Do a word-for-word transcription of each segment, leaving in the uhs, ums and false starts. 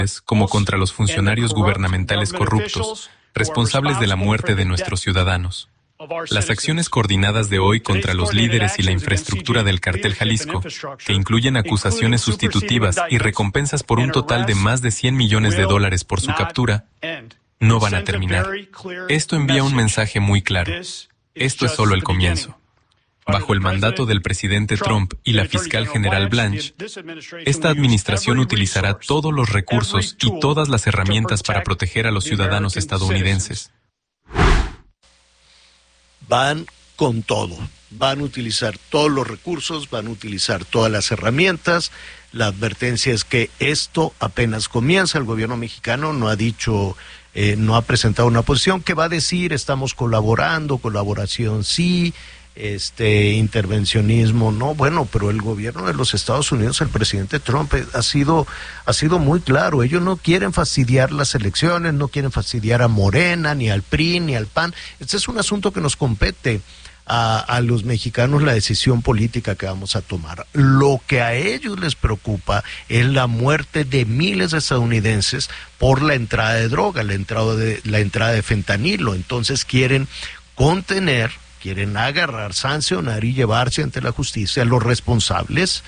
como contra los funcionarios gubernamentales corruptos, responsables de la muerte de nuestros ciudadanos. Las acciones coordinadas de hoy contra los líderes y la infraestructura del Cártel Jalisco, que incluyen acusaciones sustitutivas y recompensas por un total de más de cien millones de dólares por su captura, no van a terminar. Esto envía un mensaje muy claro. Esto es solo el comienzo. Bajo el mandato del presidente Trump y la fiscal general Blanche, esta administración utilizará todos los recursos y todas las herramientas para proteger a los ciudadanos estadounidenses. Van con todo, van a utilizar todos los recursos, van a utilizar todas las herramientas. La advertencia es que esto apenas comienza. El gobierno mexicano no ha dicho, eh, no ha presentado una posición que va a decir estamos colaborando, colaboración sí, este intervencionismo no. Bueno, pero el gobierno de los Estados Unidos, el presidente Trump ha sido ha sido muy claro. Ellos no quieren fastidiar las elecciones, no quieren fastidiar a Morena, ni al P R I, ni al P A N. Este es un asunto que nos compete a, a los mexicanos, la decisión política que vamos a tomar. Lo que a ellos les preocupa es la muerte de miles de estadounidenses por la entrada de droga, la entrada de la entrada de fentanilo. Entonces quieren contener, quieren agarrar, sancionar y llevarse ante la justicia a los responsables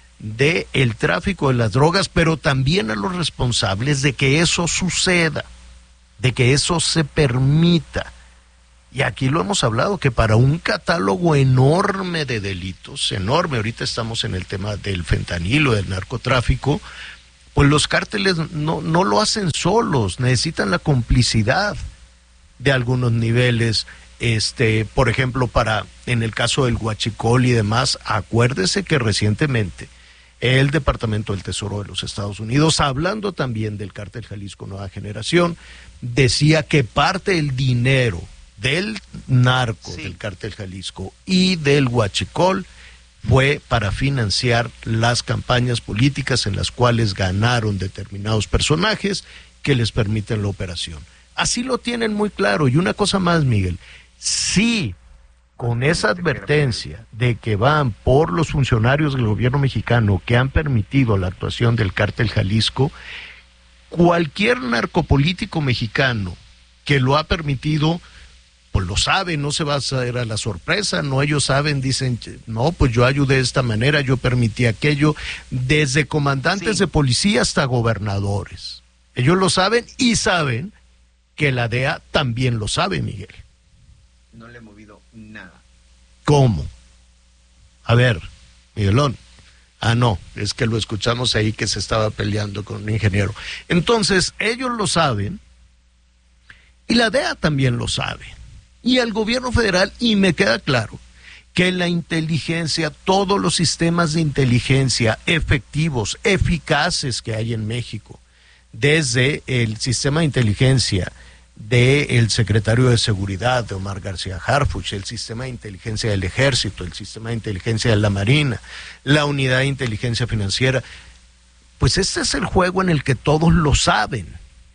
del tráfico de las drogas, pero también a los responsables de que eso suceda, de que eso se permita. Y aquí lo hemos hablado, que para un catálogo enorme de delitos, enorme, ahorita estamos en el tema del fentanilo, del narcotráfico, pues los cárteles no, no lo hacen solos, necesitan la complicidad de algunos niveles. Este, por ejemplo, para en el caso del huachicol y demás, acuérdese que recientemente el Departamento del Tesoro de los Estados Unidos, hablando también del Cártel Jalisco Nueva Generación, decía que parte del dinero del narco, sí, del Cártel Jalisco y del huachicol fue para financiar las campañas políticas en las cuales ganaron determinados personajes que les permiten la operación. Así lo tienen muy claro. Y una cosa más, Miguel, sí, con esa advertencia de que van por los funcionarios del gobierno mexicano que han permitido la actuación del Cártel Jalisco, cualquier narcopolítico mexicano que lo ha permitido, pues lo sabe, no se va a hacer a la sorpresa, no, ellos saben, dicen, no, pues yo ayudé de esta manera, yo permití aquello, desde comandantes sí. de policía hasta gobernadores. Ellos lo saben y saben que la D E A también lo sabe, Miguel. No le he movido nada. ¿Cómo? A ver, Miguelón. Ah, no, es que lo escuchamos ahí que se estaba peleando con un ingeniero. Entonces, ellos lo saben y la D E A también lo sabe. Y el gobierno federal, y me queda claro, que la inteligencia, todos los sistemas de inteligencia efectivos, eficaces que hay en México, desde el sistema de inteligencia del secretario de Seguridad, de Omar García Harfuch, el sistema de inteligencia del Ejército, el sistema de inteligencia de la Marina, la unidad de inteligencia financiera, pues este es el juego en el que todos lo saben.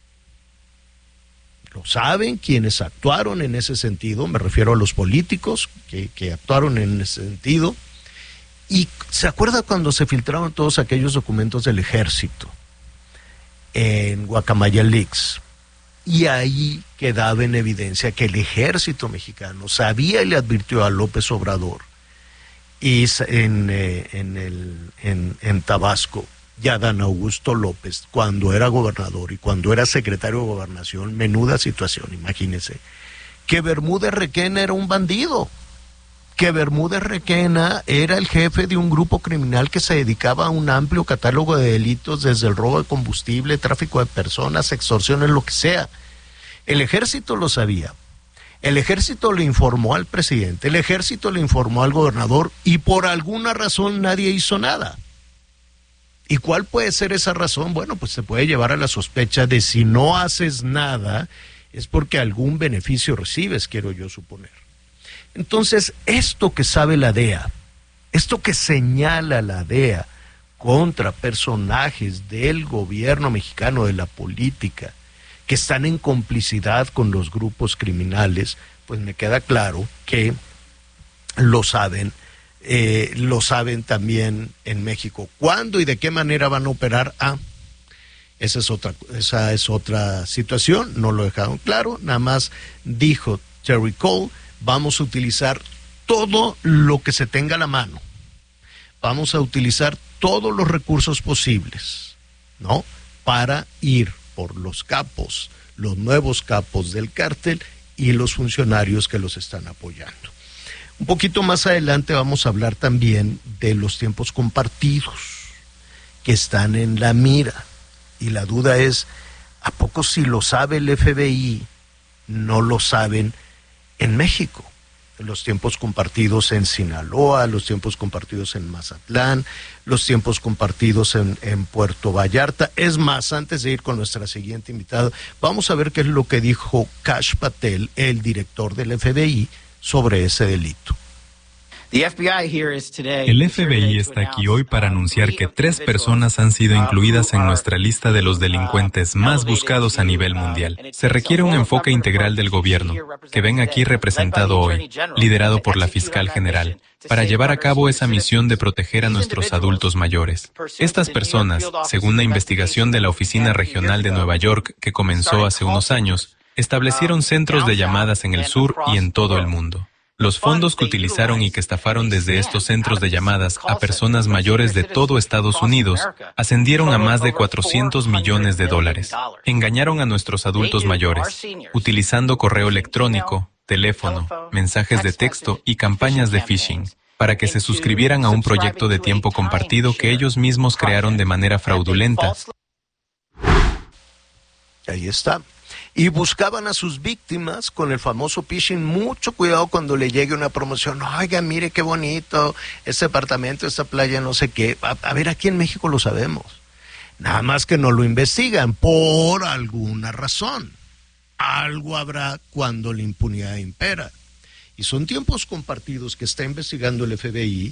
Lo saben quienes actuaron en ese sentido, me refiero a los políticos que, que actuaron en ese sentido. Y ¿se acuerda cuando se filtraron todos aquellos documentos del Ejército en Guacamaya Leaks? Y ahí quedaba en evidencia que el Ejército mexicano sabía y le advirtió a López Obrador y en, eh, en, el, en, en Tabasco, y a Dan Augusto López, cuando era gobernador y cuando era secretario de Gobernación, menuda situación, imagínense, que Bermúdez Requena era un bandido, que Bermúdez Requena era el jefe de un grupo criminal que se dedicaba a un amplio catálogo de delitos, desde el robo de combustible, tráfico de personas, extorsiones, lo que sea. El Ejército lo sabía. El Ejército le informó al presidente, el Ejército le informó al gobernador y por alguna razón nadie hizo nada. ¿Y cuál puede ser esa razón? Bueno, pues se puede llevar a la sospecha de si no haces nada es porque algún beneficio recibes, quiero yo suponer. Entonces, esto que sabe la D E A, esto que señala la D E A contra personajes del gobierno mexicano, de la política, que están en complicidad con los grupos criminales, pues me queda claro que lo saben. Eh, lo saben también en México. ¿Cuándo y de qué manera van a operar? Ah, Esa es otra, esa es otra situación, no lo dejaron claro, nada más dijo Terry Cole, vamos a utilizar todo lo que se tenga a la mano, vamos a utilizar todos los recursos posibles, ¿no? Para ir por los capos, los nuevos capos del cártel y los funcionarios que los están apoyando. Un poquito más adelante vamos a hablar también de los tiempos compartidos que están en la mira. Y la duda es, ¿a poco si lo sabe el F B I, no lo saben en México? Los tiempos compartidos en Sinaloa, los tiempos compartidos en Mazatlán, los tiempos compartidos en, en Puerto Vallarta. Es más, antes de ir con nuestra siguiente invitada, vamos a ver qué es lo que dijo Kash Patel, el director del F B I, sobre ese delito. El F B I está aquí hoy para anunciar que tres personas han sido incluidas en nuestra lista de los delincuentes más buscados a nivel mundial. Se requiere un enfoque integral del gobierno, que ven aquí representado hoy, liderado por la fiscal general, para llevar a cabo esa misión de proteger a nuestros adultos mayores. Estas personas, según la investigación de la Oficina Regional de Nueva York que comenzó hace unos años, establecieron centros de llamadas en el sur y en todo el mundo. Los fondos que utilizaron y que estafaron desde estos centros de llamadas a personas mayores de todo Estados Unidos ascendieron a más de cuatrocientos millones de dólares. Engañaron a nuestros adultos mayores, utilizando correo electrónico, teléfono, mensajes de texto y campañas de phishing, para que se suscribieran a un proyecto de tiempo compartido que ellos mismos crearon de manera fraudulenta. Ahí está. Y buscaban a sus víctimas con el famoso phishing. Mucho cuidado cuando le llegue una promoción. Oiga, mire qué bonito, este apartamento, esta playa, no sé qué. A, a ver, aquí en México lo sabemos. Nada más que no lo investigan por alguna razón. Algo habrá cuando la impunidad impera. Y son tiempos compartidos que está investigando el F B I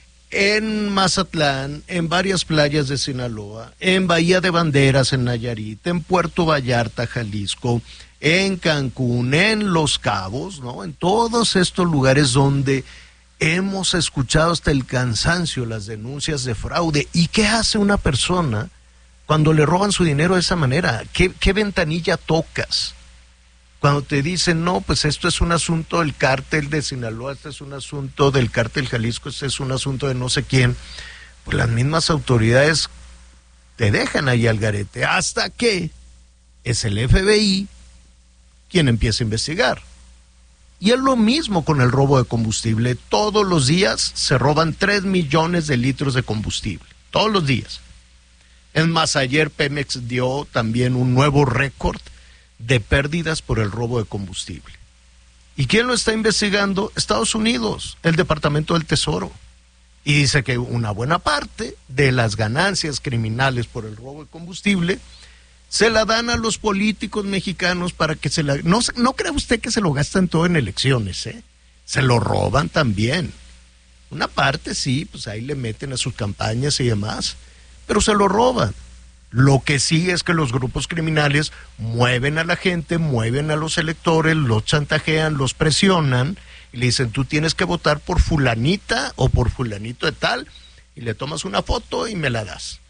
en Mazatlán, en varias playas de Sinaloa, en Bahía de Banderas, en Nayarit, en Puerto Vallarta, Jalisco, en Cancún, en Los Cabos, ¿no? En todos estos lugares donde hemos escuchado hasta el cansancio las denuncias de fraude. ¿Y qué hace una persona cuando le roban su dinero de esa manera? ¿Qué, qué ventanilla tocas? Cuando te dicen, no, pues esto es un asunto del cártel de Sinaloa, este es un asunto del cártel Jalisco, este es un asunto de no sé quién, pues las mismas autoridades te dejan ahí al garete, hasta que es el F B I quien empieza a investigar. Y es lo mismo con el robo de combustible. Todos los días se roban tres millones de litros de combustible, todos los días. Es más, ayer Pemex dio también un nuevo récord de pérdidas por el robo de combustible. ¿Y quién lo está investigando? Estados Unidos, el Departamento del Tesoro. Y dice que una buena parte de las ganancias criminales por el robo de combustible se la dan a los políticos mexicanos para que se la... No, no crea usted que se lo gastan todo en elecciones, ¿eh? Se lo roban también. Una parte sí, pues ahí le meten a sus campañas y demás, pero se lo roban. Lo que sí es que los grupos criminales mueven a la gente, mueven a los electores, los chantajean, los presionan y le dicen, tú tienes que votar por fulanita o por fulanito de tal, y le tomas una foto y me la das.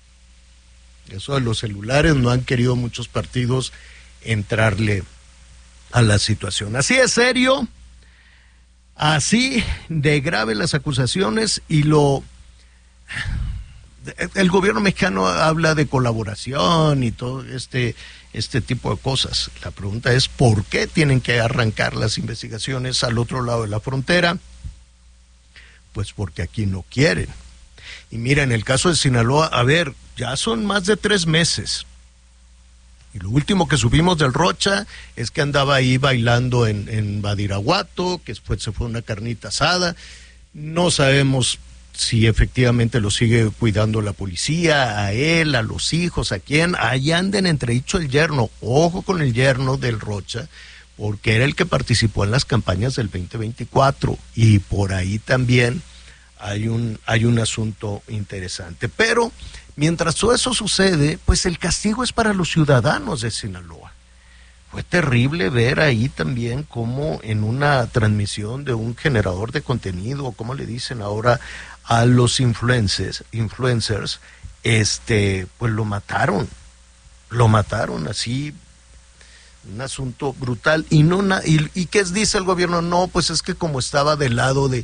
Eso de los celulares no han querido muchos partidos entrarle a la situación. Así es serio, así de grave las acusaciones y lo... El gobierno mexicano habla de colaboración y todo este, este tipo de cosas. La pregunta es, ¿por qué tienen que arrancar las investigaciones al otro lado de la frontera? Pues porque aquí no quieren. Y mira, en el caso de Sinaloa, a ver, ya son más de tres meses. Y lo último que supimos del Rocha es que andaba ahí bailando en, en Badiraguato, que después se fue una carnita asada. No sabemos si efectivamente lo sigue cuidando la policía, a él, a los hijos, a quién. Ahí anden entredicho el yerno. Ojo con el yerno del Rocha, porque era el que participó en las campañas del veinte veinticuatro. Y por ahí también hay un, hay un asunto interesante. Pero mientras todo eso sucede, pues el castigo es para los ciudadanos de Sinaloa. Fue terrible ver ahí también cómo en una transmisión de un generador de contenido, como le dicen ahora a los influencers, influencers, este, pues lo mataron. lo mataron así, un asunto brutal. Y no na, y, y ¿qué dice el gobierno? No, pues es que como estaba del lado de...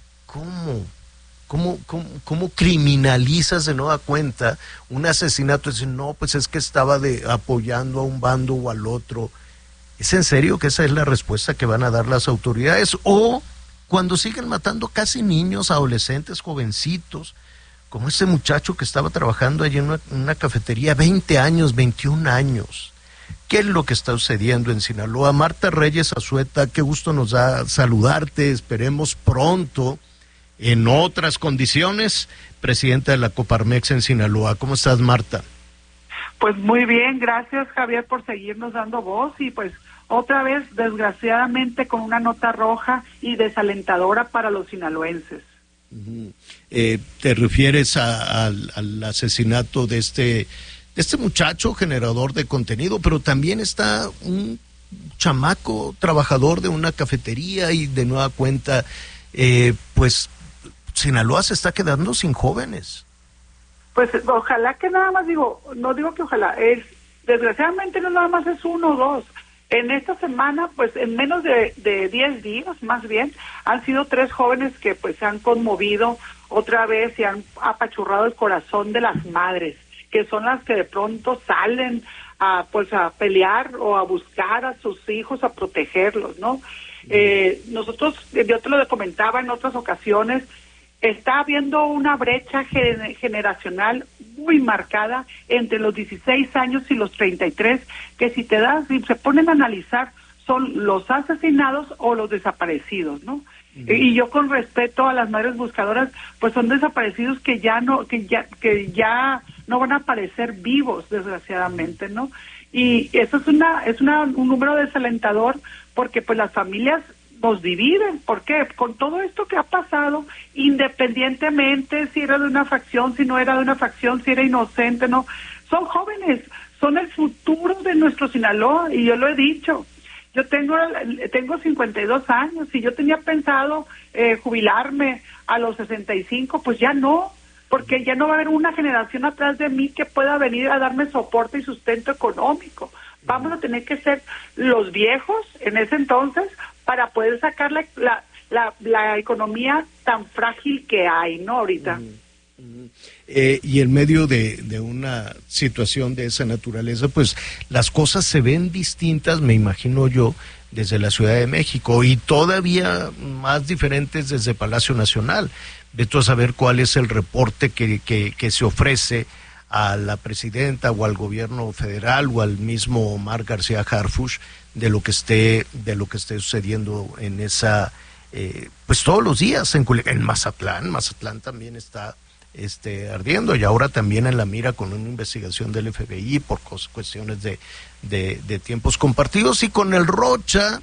¿Cómo? ¿Cómo, cómo, cómo criminalizas de nueva cuenta un asesinato? Es decir, no, pues es que estaba de apoyando a un bando o al otro. ¿Es en serio que esa es la respuesta que van a dar las autoridades? O cuando siguen matando casi niños, adolescentes, jovencitos, como ese muchacho que estaba trabajando allí en una, en una cafetería, veinte años, veintiún años. ¿Qué es lo que está sucediendo en Sinaloa? Marta Reyes Azueta, qué gusto nos da saludarte, esperemos pronto, en otras condiciones, presidenta de la Coparmex en Sinaloa. ¿Cómo estás, Marta? Pues muy bien, gracias, Javier, por seguirnos dando voz y pues otra vez, desgraciadamente, con una nota roja y desalentadora para los sinaloenses. Uh-huh. eh, ¿Te refieres a, a, al asesinato de este, de este muchacho generador de contenido, pero también está un chamaco trabajador de una cafetería y de nueva cuenta, eh, pues Sinaloa se está quedando sin jóvenes? Pues ojalá que nada más, digo, no digo que ojalá, es desgraciadamente no nada más es uno o dos. En esta semana, pues en menos de, de diez días, más bien, han sido tres jóvenes que pues se han conmovido otra vez y han apachurrado el corazón de las madres, que son las que de pronto salen a pues a pelear o a buscar a sus hijos, a protegerlos, ¿no? Eh, nosotros, yo te lo comentaba en otras ocasiones, está habiendo una brecha generacional muy marcada entre los dieciséis años y los treinta y tres, que si te das, si se ponen a analizar, son los asesinados o los desaparecidos, ¿no? Uh-huh. Y yo con respeto a las madres buscadoras, pues son desaparecidos que ya no, que ya, que ya no van a aparecer vivos, desgraciadamente, ¿no? Y eso es una, es una, un número desalentador, porque pues las familias nos dividen. ¿Por qué? Con todo esto que ha pasado, independientemente si era de una facción, si no era de una facción, si era inocente, no, son jóvenes, son el futuro de nuestro Sinaloa, y yo lo he dicho. Yo tengo tengo cincuenta y dos años, y yo tenía pensado eh, jubilarme a los sesenta y cinco, pues ya no, porque ya no va a haber una generación atrás de mí que pueda venir a darme soporte y sustento económico. Vamos a tener que ser los viejos en ese entonces para poder sacar la, la, la, la economía tan frágil que hay, ¿no? Ahorita. Uh, uh, eh, y en medio de, de una situación de esa naturaleza, pues las cosas se ven distintas, me imagino yo, desde la Ciudad de México, y todavía más diferentes desde Palacio Nacional. Vete a saber cuál es el reporte que, que, que se ofrece a la presidenta o al gobierno federal o al mismo Omar García Harfuch de lo que esté de lo que esté sucediendo en esa eh, pues todos los días en, en Mazatlán. Mazatlán también está este ardiendo, y ahora también en la mira con una investigación del F B I por cuestiones de, de, de tiempos compartidos, y con el Rocha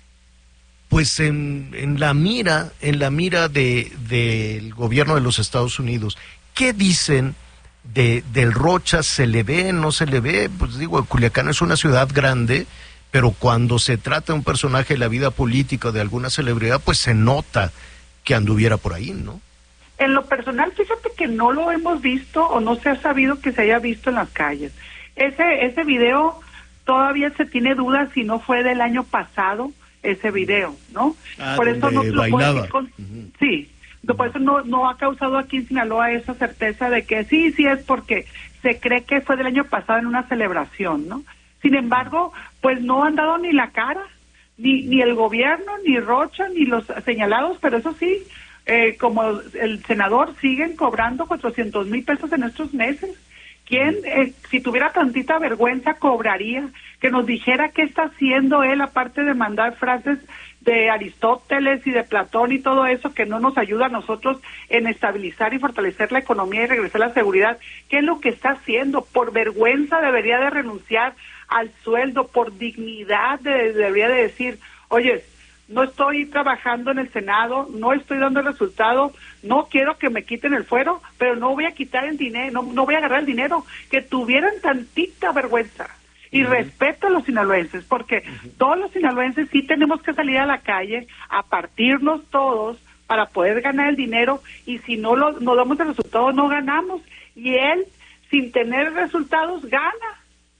pues en, en la mira en la mira de del gobierno de los Estados Unidos. ¿Qué dicen de del Rocha? ¿Se le ve, no se le ve? Pues digo, Culiacán es una ciudad grande, pero cuando se trata de un personaje de la vida política, de alguna celebridad, pues se nota que anduviera por ahí, ¿no? En lo personal, fíjate que no lo hemos visto, o no se ha sabido que se haya visto en las calles. Ese ese video todavía se tiene dudas si no fue del año pasado, ese video, ¿no? Ah, por eso no lo puedo decir con... uh-huh. Sí, uh-huh. Por eso no, no ha causado aquí en Sinaloa esa certeza de que sí, sí es porque se cree que fue del año pasado en una celebración, ¿no? Sin embargo, pues no han dado ni la cara, ni ni el gobierno, ni Rocha, ni los señalados, pero eso sí, eh, como el senador, siguen cobrando cuatrocientos mil pesos en estos meses. ¿Quién, eh, si tuviera tantita vergüenza, cobraría? Que nos dijera qué está haciendo él, aparte de mandar frases de Aristóteles y de Platón y todo eso, que no nos ayuda a nosotros en estabilizar y fortalecer la economía y regresar la seguridad. ¿Qué es lo que está haciendo? Por vergüenza debería de renunciar al sueldo, por dignidad de, debería de decir, oye, no estoy trabajando en el Senado, no estoy dando el resultado, no quiero que me quiten el fuero, pero no voy a quitar el dinero, no, no voy a agarrar el dinero. Que tuvieran tantita vergüenza y uh-huh. respeto a los sinaloenses, porque uh-huh. todos los sinaloenses sí tenemos que salir a la calle a partirnos todos para poder ganar el dinero, y si no lo no damos el resultado no ganamos, y él sin tener resultados gana.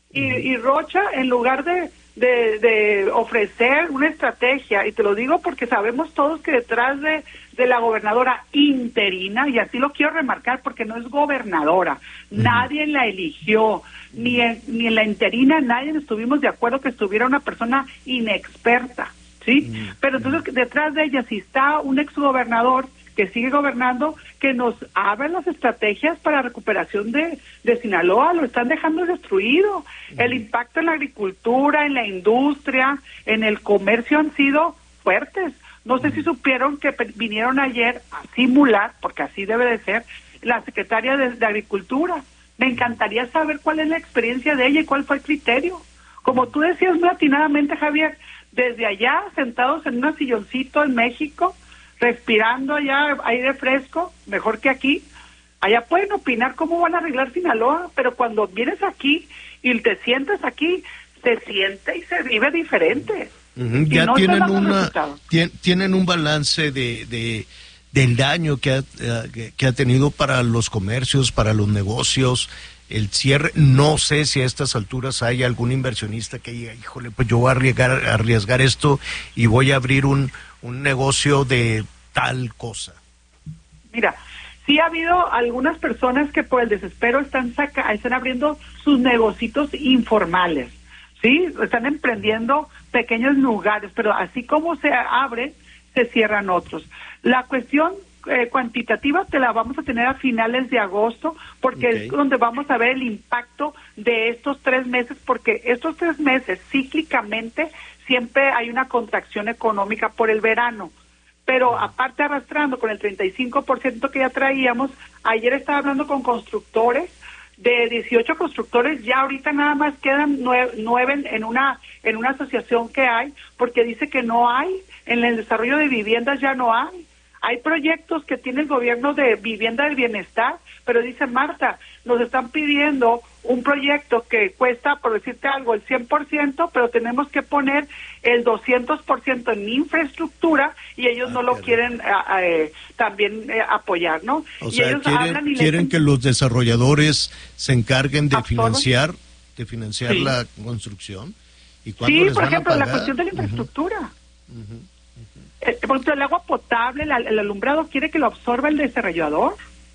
Y, y Rocha, en lugar de, de, de ofrecer una estrategia, y te lo digo porque sabemos todos que detrás de, de la gobernadora interina, y así lo quiero remarcar porque no es gobernadora, uh-huh. nadie la eligió, ni en, ni en la interina nadie estuvimos de acuerdo que estuviera una persona inexperta, ¿sí? Uh-huh. Pero entonces detrás de ella, si está un exgobernador que sigue gobernando, que nos abran las estrategias para recuperación de, de Sinaloa, lo están dejando destruido. Uh-huh. El impacto en la agricultura, en la industria, en el comercio han sido fuertes. No sé uh-huh. si supieron que vinieron ayer a simular, porque así debe de ser, la secretaria de, de Agricultura. Me encantaría saber cuál es la experiencia de ella y cuál fue el criterio. Como tú decías muy atinadamente, Javier, desde allá, sentados en un silloncito en México, respirando allá aire fresco, mejor que aquí, allá pueden opinar cómo van a arreglar Sinaloa, pero cuando vienes aquí y te sientes aquí, se siente y se vive diferente. Uh-huh. Ya no tienen una tien, tienen un balance de, de del daño que ha, que, que ha tenido para los comercios, para los negocios, el cierre. No sé si a estas alturas hay algún inversionista que diga, híjole, pues yo voy a arriesgar, arriesgar esto y voy a abrir un un negocio de tal cosa. Mira, sí ha habido algunas personas que por el desespero están saca, están abriendo sus negocios informales, sí, están emprendiendo pequeños lugares, pero así como se abren, se cierran otros. La cuestión eh, cuantitativa te la vamos a tener a finales de agosto, porque okay. es donde vamos a ver el impacto de estos tres meses, porque estos tres meses cíclicamente siempre hay una contracción económica por el verano, pero aparte arrastrando con el treinta y cinco por ciento que ya traíamos, ayer estaba hablando con constructores, de dieciocho constructores, ya ahorita nada más quedan nueve, nueve en una en una asociación que hay, porque dice que no hay, en el desarrollo de viviendas ya no hay. Hay proyectos que tiene el gobierno de vivienda del bienestar, pero dice Marta, nos están pidiendo un proyecto que cuesta, por decirte algo, el cien por ciento, pero tenemos que poner el doscientos por ciento en infraestructura y ellos ah, no lo quieren eh, también eh, apoyar, ¿no? O y sea, ellos quieren, hablan y quieren dicen, que los desarrolladores se encarguen de ¿absorben? financiar, de financiar sí. la construcción. ¿Y cuándo sí, les por van ejemplo, a pagar? la cuestión de la infraestructura. Uh-huh. Uh-huh. Eh, por ejemplo, el agua potable, el, el alumbrado, ¿quiere que lo absorba el desarrollador?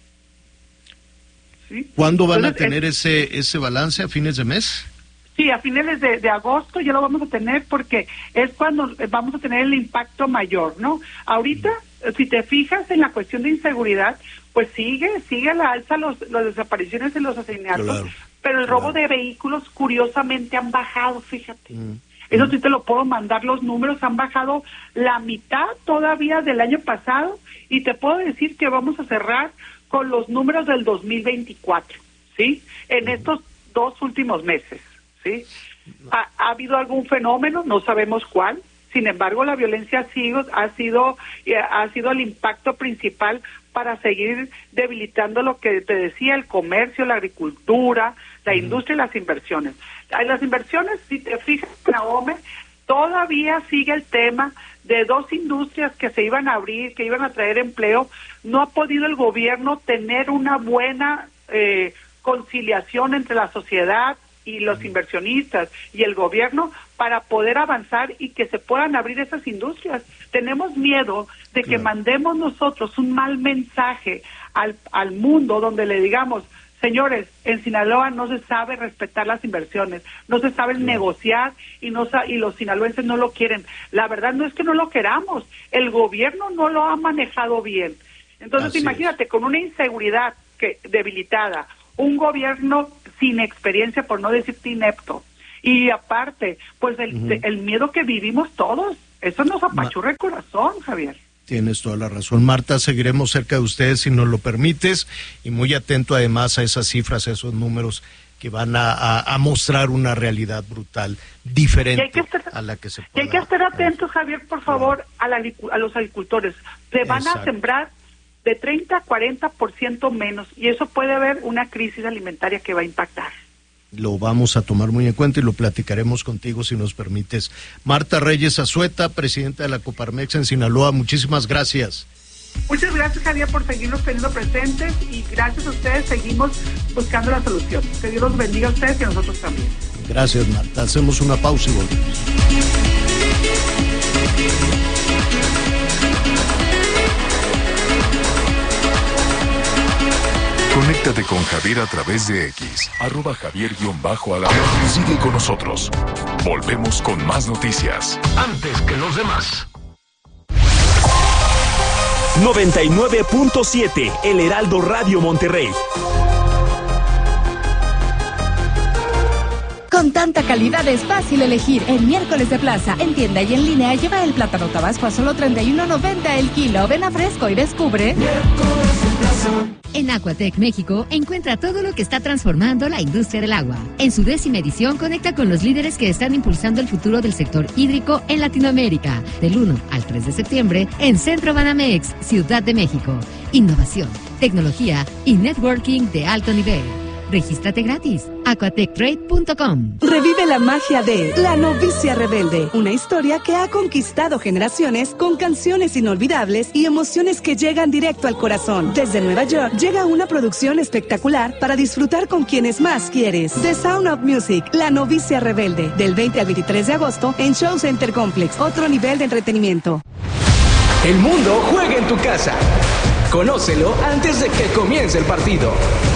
¿Sí? ¿Cuándo van Entonces, a tener es, ese ese balance? ¿A fines de mes? Sí, a finales de, de agosto ya lo vamos a tener porque es cuando vamos a tener el impacto mayor, ¿no? Ahorita, uh-huh. si te fijas en la cuestión de inseguridad, pues sigue, sigue a la alza los, las desapariciones en los asesinatos, claro, pero el robo claro. de vehículos curiosamente han bajado, fíjate. Uh-huh. Eso sí te lo puedo mandar, los números han bajado la mitad todavía del año pasado y te puedo decir que vamos a cerrar con los números del dos mil veinticuatro, ¿sí? En estos dos últimos meses, ¿sí? ¿Ha, ha habido algún fenómeno? No sabemos cuál. Sin embargo, la violencia ha sido, ha sido, ha sido el impacto principal para seguir debilitando lo que te decía, el comercio, la agricultura, la uh-huh. industria y las inversiones. Las inversiones, si te fijas, Naome, todavía sigue el tema de dos industrias que se iban a abrir, que iban a traer empleo. No ha podido el gobierno tener una buena eh, conciliación entre la sociedad y los uh-huh. inversionistas y el gobierno para poder avanzar y que se puedan abrir esas industrias. Tenemos miedo de que claro. mandemos nosotros un mal mensaje al, al mundo donde le digamos, señores, en Sinaloa no se sabe respetar las inversiones, no se sabe claro. negociar y no y los sinaloenses no lo quieren. La verdad no es que no lo queramos, el gobierno no lo ha manejado bien. Entonces Así imagínate, es. con una inseguridad que debilitada, un gobierno sin experiencia, por no decirte inepto, y aparte, pues el, uh-huh. el miedo que vivimos todos, eso nos apachurra Ma- el corazón, Javier. Tienes toda la razón, Marta, seguiremos cerca de ustedes si nos lo permites, y muy atento además a esas cifras, a esos números que van a, a, a mostrar una realidad brutal, diferente estar, a la que se puede. Y hay que estar atentos, Javier, por favor, a, la, a los agricultores. Se van Exacto. a sembrar de treinta a cuarenta por ciento menos, y eso puede haber una crisis alimentaria que va a impactar. Lo vamos a tomar muy en cuenta y lo platicaremos contigo si nos permites. Marta Reyes Azueta, presidenta de la Coparmex en Sinaloa, muchísimas gracias. Muchas gracias, Javier, por seguirnos teniendo presentes y gracias a ustedes seguimos buscando la solución. Que Dios los bendiga a ustedes y a nosotros también. Gracias, Marta. Hacemos una pausa y volvemos. Conéctate con Javier a través de X, arroba Javier-Alarcón. Sigue con nosotros. Volvemos con más noticias. Antes que los demás. noventa y nueve punto siete, El Heraldo Radio Monterrey. Con tanta calidad es fácil elegir. En Miércoles de Plaza, en tienda y en línea, lleva el plátano tabasco a solo treinta y uno noventa el kilo. Ven a Fresco y descubre. En Aquatec México, encuentra todo lo que está transformando la industria del agua. En su décima edición, conecta con los líderes que están impulsando el futuro del sector hídrico en Latinoamérica. Del uno al tres de septiembre, en Centro Banamex, Ciudad de México. Innovación, tecnología y networking de alto nivel. Regístrate gratis. aquatec trade punto com. Revive la magia de La Novicia Rebelde, una historia que ha conquistado generaciones con canciones inolvidables y emociones que llegan directo al corazón. Desde Nueva York llega una producción espectacular para disfrutar con quienes más quieres. The Sound of Music, La Novicia Rebelde, del veinte al veintitrés de agosto en Show Center Complex, otro nivel de entretenimiento. El mundo juega en tu casa. Conócelo antes de que comience el partido.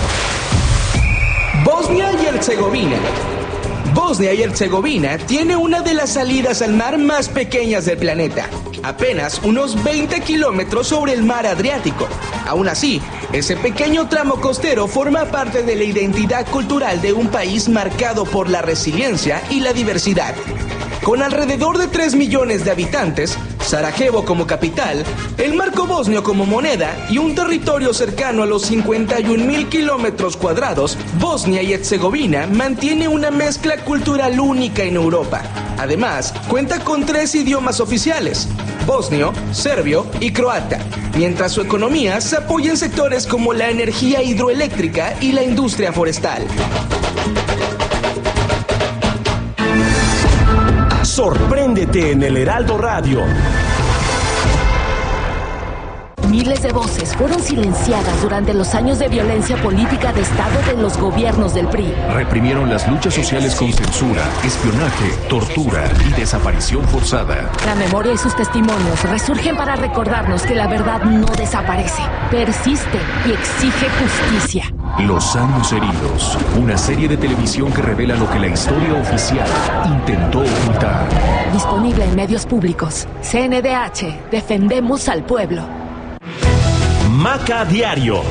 Bosnia y Herzegovina. Bosnia y Herzegovina tiene una de las salidas al mar más pequeñas del planeta, apenas unos veinte kilómetros sobre el mar Adriático. Aún así, ese pequeño tramo costero forma parte de la identidad cultural de un país marcado por la resiliencia y la diversidad. Con alrededor de tres millones de habitantes, Sarajevo como capital, el marco bosnio como moneda y un territorio cercano a los cincuenta y un mil kilómetros cuadrados, Bosnia y Herzegovina mantiene una mezcla cultural única en Europa. Además, cuenta con tres idiomas oficiales: bosnio, serbio y croata, mientras su economía se apoya en sectores como la energía hidroeléctrica y la industria forestal. Sorpréndete en El Heraldo Radio. Miles de voces fueron silenciadas durante los años de violencia política de Estado de los gobiernos del P R I. Reprimieron las luchas sociales con censura, espionaje, tortura y desaparición forzada. La memoria y sus testimonios resurgen para recordarnos que la verdad no desaparece, persiste y exige justicia. Los años heridos, una serie de televisión que revela lo que la historia oficial intentó ocultar. Disponible en medios públicos. C N D H, defendemos al pueblo. Maca Diario.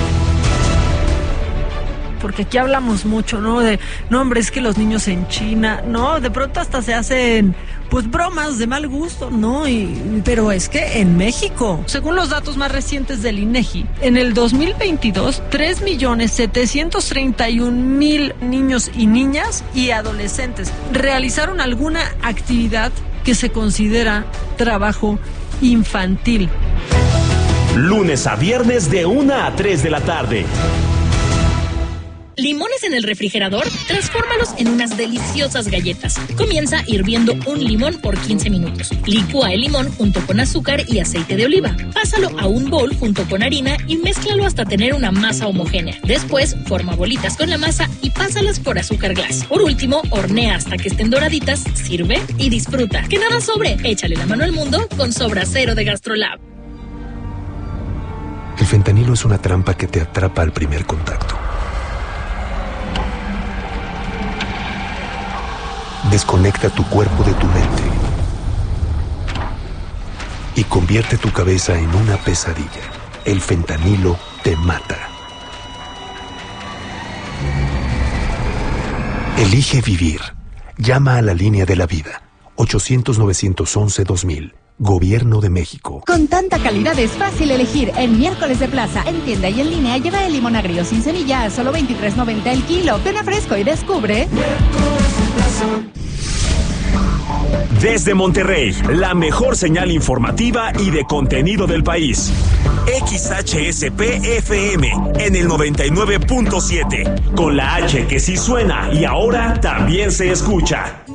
Porque aquí hablamos mucho, ¿no? De, no, hombre, es que los niños en China, ¿no? De pronto hasta se hacen, pues, bromas de mal gusto, ¿no? Y, pero es que en México, según los datos más recientes del INEGI, en el dos mil veintidós, tres millones setecientos treinta y un mil niños y niñas y adolescentes realizaron alguna actividad que se considera trabajo infantil. Lunes a viernes de una a tres de la tarde. ¿Limones en el refrigerador? Transfórmalos en unas deliciosas galletas. Comienza hirviendo un limón por quince minutos. Licúa el limón junto con azúcar y aceite de oliva. Pásalo a un bowl junto con harina y mézclalo hasta tener una masa homogénea. Después, forma bolitas con la masa y pásalas por azúcar glass. Por último, hornea hasta que estén doraditas, sirve y disfruta. Que nada sobre, échale la mano al mundo con Sobrasero de Gastrolab. El fentanilo es una trampa que te atrapa al primer contacto. Desconecta tu cuerpo de tu mente y convierte tu cabeza en una pesadilla. El fentanilo te mata. Elige vivir. Llama a la línea de la vida. ochocientos, novecientos once, dos mil. Gobierno de México. Con tanta calidad es fácil elegir. En Miércoles de Plaza, en tienda y en línea, lleva el limón agrio sin semilla a solo veintitrés noventa el kilo. Ven a Fresco y descubre. Desde Monterrey, la mejor señal informativa y de contenido del país. X H S P F M en el noventa y nueve punto siete. Con la H que sí suena y ahora también se escucha.